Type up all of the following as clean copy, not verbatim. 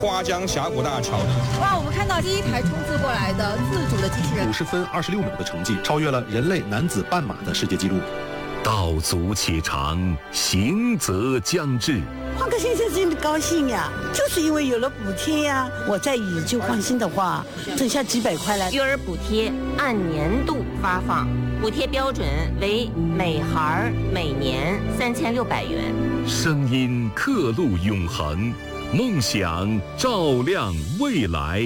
花江峡谷大桥。 哇，我们看到第一台冲刺过来的自主的机器人， 50分26秒的成绩，超越了人类男子半马的世界纪录。 道阻且长，行则将至。 换个先生真的高兴呀，就是因为有了补贴呀。我再以旧换新的话，挣下几百块来。 育儿补贴按年度发放，补贴标准为每孩每年3600元。 声音刻录永恒，梦想照亮未来。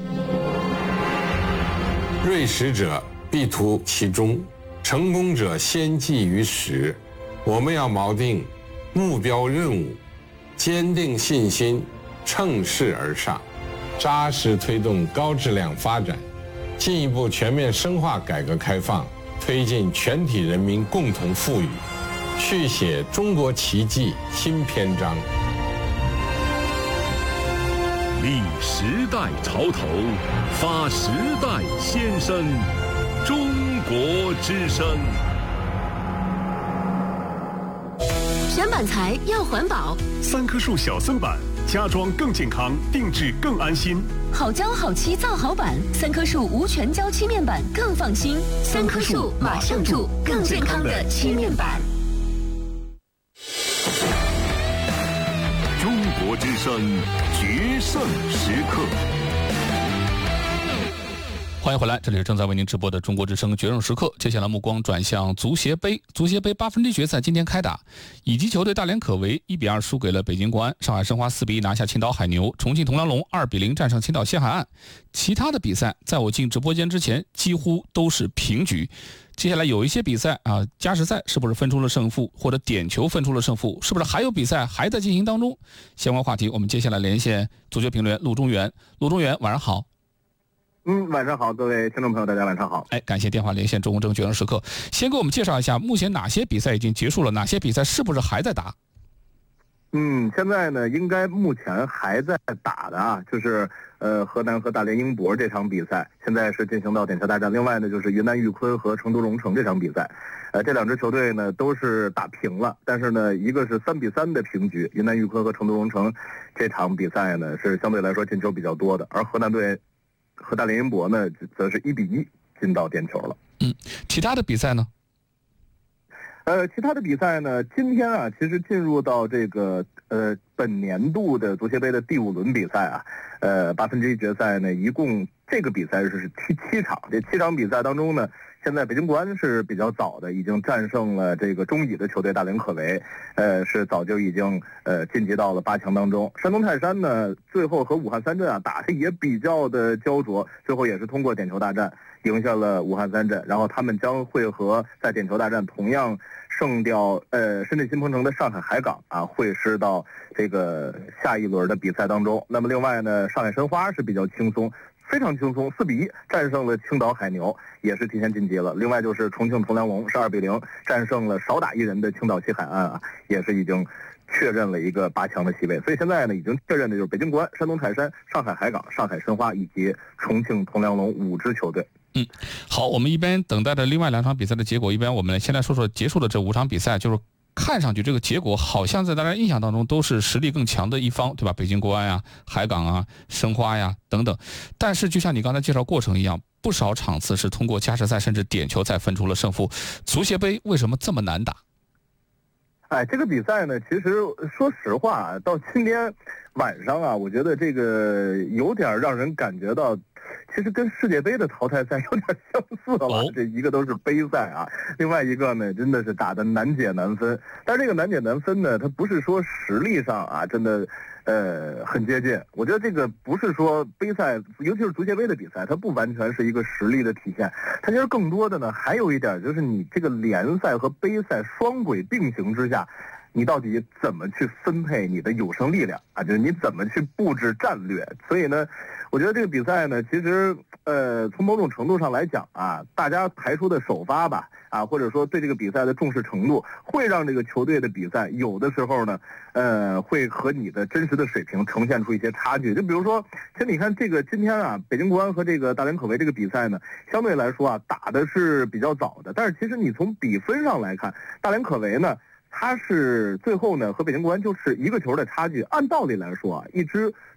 锐识者必图其中，成功者先记于始。我们要锚定目标任务，坚定信心，乘势而上，扎实推动高质量发展，进一步全面深化改革开放，推进全体人民共同富裕，续写中国奇迹新篇章。 立时代潮头，发时代先声，中国之声。 选板材要环保 ，3棵树小森板，家装更健康，定制更安心。 好胶好漆造好板，3棵树无全胶漆面板更放心。3棵树马上住更健康的漆面板。 中国之声决胜时刻。 欢迎回来，这里是正在为您直播的中国之声决胜时刻。接下来目光转向足协杯，足协杯8分之一决赛今天开打，乙级球队大连可为1比2输给了北京国安，上海申花4比1拿下青岛海牛，重庆铜梁龙2比0战胜青岛西海岸。其他的比赛在我进直播间之前几乎都是平局。接下来有一些比赛啊，加时赛是不是分出了胜负，或者点球分出了胜负，是不是还有比赛还在进行当中？相关话题我们接下来连线足球评论员陆中原。陆中原，晚上好。 晚上好，各位听众朋友，大家晚上好。 感谢电话连线中国之声决胜时刻。先给我们介绍一下，目前哪些比赛已经结束了，哪些比赛是不是还在打？ 现在呢，应该目前还在打的啊，就是河南和大连英博这场比赛，现在是进行到点球大战。另外呢，就是云南玉坤和成都龙城这场比赛，这两支球队呢都是打平了，但是呢，一个是3比3的平局，云南玉坤和成都龙城这场比赛呢是相对来说进球比较多的，而河南队和大连英博呢则是1比1进到点球了。 其他的比赛呢？ 其他的比赛呢，今天啊，其实进入到这个本年度的足协杯的第5轮比赛啊，8分之一决赛呢，一共这个比赛是踢7场，这7场比赛当中呢，现在北京国安是比较早的，已经战胜了这个中乙的球队大连可为，是早就已经晋级到了8强当中。山东泰山呢，最后和武汉三镇啊打的也比较的焦灼，最后也是通过点球大战赢下了武汉三镇，然后他们将会和在点球大战同样胜掉深圳新鹏城的上海海港啊，会师到这个下一轮的比赛当中。那么另外呢，上海申花是比较轻松，非常轻松，4比1战胜了青岛海牛，也是提前晋级了。另外就是重庆铜梁龙是2比0战胜了少打1人的青岛西海岸啊，也是已经确认了一个8强的席位。所以现在呢，已经确认的就是北京国安、山东泰山、上海海港、上海申花以及重庆铜梁龙5支球队。 好，我们一边等待着另外2场比赛的结果，一边我们先来说说结束的这5场比赛，就是看上去这个结果好像在大家印象当中都是实力更强的一方，对吧？北京国安呀、海港啊、申花呀等等。但是就像你刚才介绍过程一样，不少场次是通过加时赛甚至点球赛分出了胜负。足协杯为什么这么难打？ 这个比赛呢，其实说实话，到今天晚上啊，我觉得这个有点让人感觉到，其实跟世界杯的淘汰赛有点相似了。这一个都是杯赛啊，另外一个呢，真的是打得难解难分。但是这个难解难分呢，它不是说实力上啊，真的很接近。我觉得这个不是说杯赛，尤其是足协杯的比赛，它不完全是一个实力的体现。它其实更多的呢，还有一点就是你这个联赛和杯赛双轨并行之下，你到底怎么去分配你的有生力量啊？就是你怎么去布置战略。所以呢，我觉得这个比赛呢，其实从某种程度上来讲啊，大家排出的首发吧，啊，或者说对这个比赛的重视程度，会让这个球队的比赛有的时候呢，会和你的真实的水平呈现出一些差距。就比如说，其实你看这个今天啊，北京国安和这个大连可为这个比赛呢，相对来说啊，打的是比较早的，但是其实你从比分上来看，大连可为呢，他是最后呢和北京国安就是1个球的差距。按道理来说啊，一支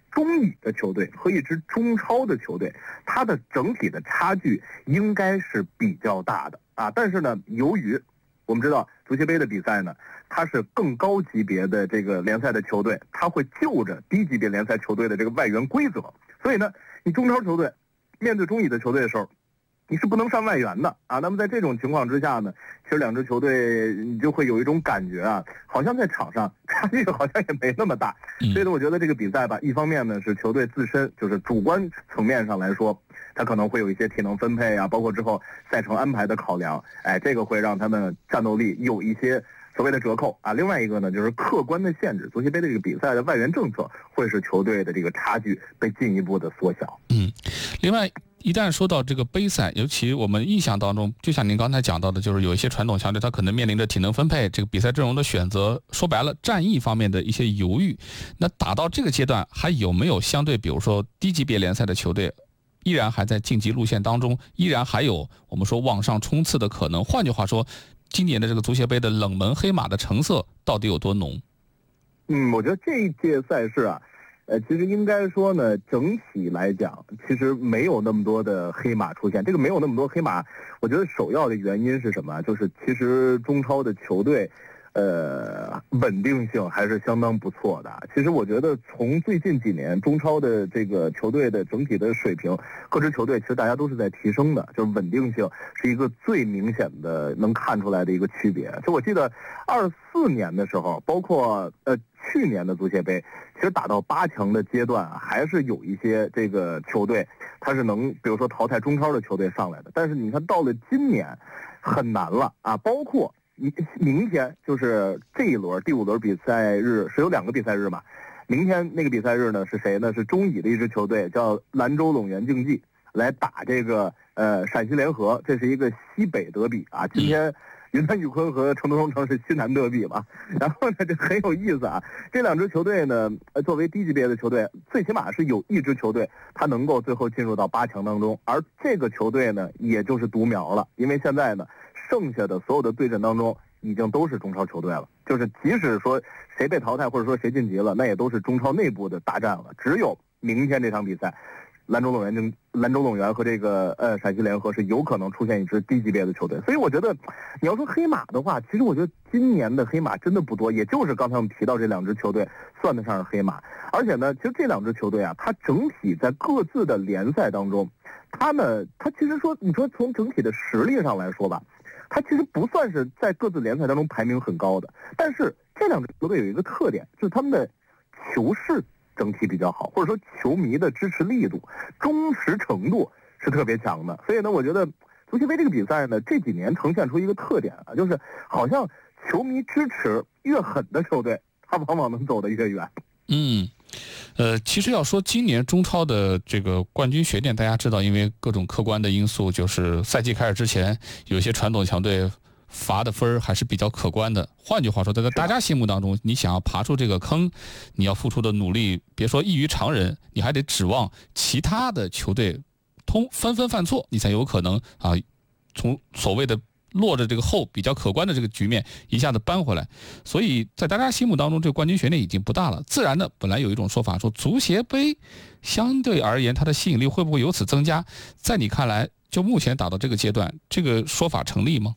中乙的球队和一支中超的球队，它的整体的差距应该是比较大的啊。但是呢，由于我们知道足协杯的比赛呢，它是更高级别的这个联赛的球队，它会就着低级别联赛球队的这个外援规则，所以呢，你中超球队面对中乙的球队的时候，你是不能上外援的啊。那么在这种情况之下呢，其实两支球队你就会有一种感觉啊，好像在场上差距好像也没那么大。所以呢，我觉得这个比赛吧，一方面呢是球队自身就是主观层面上来说，他可能会有一些体能分配啊，包括之后赛程安排的考量，这个会让他们战斗力有一些所谓的折扣啊。另外一个呢，就是客观的限制，足协杯的这个比赛的外援政策会使球队的这个差距被进一步的缩小。 另外，一旦说到这个杯赛，尤其我们印象当中，就像您刚才讲到的，就是有一些传统强队，他可能面临着体能分配、这个比赛阵容的选择，说白了，战役方面的一些犹豫。那打到这个阶段，还有没有相对，比如说低级别联赛的球队，依然还在晋级路线当中，依然还有我们说往上冲刺的可能？换句话说，今年的这个足协杯的冷门黑马的成色到底有多浓？ 我觉得这一届赛事啊，其实应该说呢，整体来讲，其实没有那么多的黑马出现。这个没有那么多黑马，我觉得首要的原因是什么？就是其实中超的球队，稳定性还是相当不错的。其实我觉得从最近几年中超的这个球队的整体的水平，各支球队其实大家都是在提升的，就是稳定性是一个最明显的能看出来的一个区别。就我记得24年的时候，包括去年的足协杯，其实打到8强的阶段啊，还是有一些这个球队它是能比如说淘汰中超的球队上来的。但是你看到了今年很难了啊，包括明天就是这一轮第5轮比赛日是有2个比赛日嘛。明天那个比赛日呢是谁呢？是中乙的一支球队叫兰州陇源竞技来打这个陕西联合，这是一个西北德比啊。今天云南宇昆和成都中诚是西南德比嘛。然后呢，这很有意思啊。这2支球队呢，作为低级别的球队，最起码是有一支球队它能够最后进入到8强当中，而这个球队呢，也就是独苗了，因为现在呢，剩下的所有的对阵当中已经都是中超球队了，就是即使说谁被淘汰或者说谁晋级了，那也都是中超内部的大战了。只有明天这场比赛，兰州陇源和这个陕西联合是有可能出现一支低级别的球队。所以我觉得你要说黑马的话，其实我觉得今年的黑马真的不多，也就是刚才我们提到这2支球队算得上是黑马。而且呢，其实这2支球队啊，它整体在各自的联赛当中，它其实说你说从整体的实力上来说吧，它其实不算是在各自联赛当中排名很高的。但是这2支球队有一个特点，就是他们的球势整体比较好，或者说球迷的支持力度、忠实程度是特别强的。所以呢，我觉得足协杯这个比赛呢，这几年呈现出一个特点啊，就是好像球迷支持越狠的球队，它往往能走得越远。 其实要说今年中超的这个冠军悬念，大家知道，因为各种客观的因素，就是赛季开始之前，有些传统强队罚的分还是比较可观的。换句话说，在大家心目当中，你想要爬出这个坑，你要付出的努力，别说异于常人，你还得指望其他的球队纷纷犯错，你才有可能啊，从所谓的落着这个后比较可观的这个局面一下子扳回来。所以在大家心目当中，这个冠军悬念已经不大了。自然的，本来有一种说法说足协杯相对而言它的吸引力会不会由此增加？在你看来，就目前打到这个阶段，这个说法成立吗？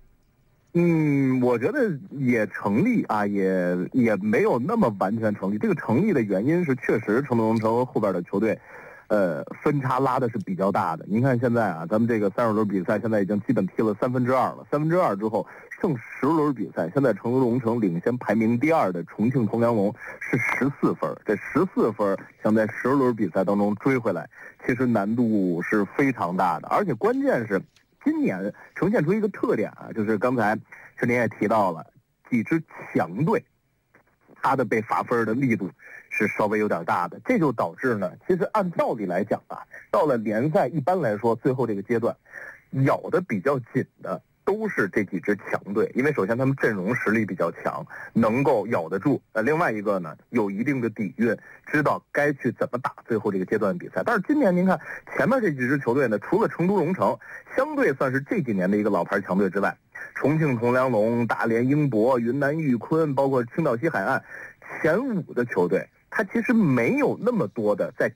我觉得也成立啊，也没有那么完全成立。这个成立的原因是，确实成都中诚后边的球队分差拉的是比较大的。您看现在啊，咱们这个30轮比赛现在已经基本踢了2/3了，2/3之后剩10轮比赛，现在成都中诚领先排名第2的重庆同梁龙是14分，这14分想在10轮比赛当中追回来，其实难度是非常大的。而且关键是今年呈现出一个特点啊，就是刚才是您也提到了，几支强队他的被罚分的力度是稍微有点大的，这就导致呢，其实按道理来讲啊，到了联赛一般来说最后这个阶段，咬得比较紧的都是这几支强队，因为首先他们阵容实力比较强，能够咬得住。另外一个呢，有一定的底蕴，知道该去怎么打最后这个阶段的比赛。但是今年您看前面这几支球队呢，除了成都中诚相对算是这几年的一个老牌强队之外，重庆同梁龙、大连英博、云南玉昆，包括青岛西海岸前5的球队它其实没有那么多的在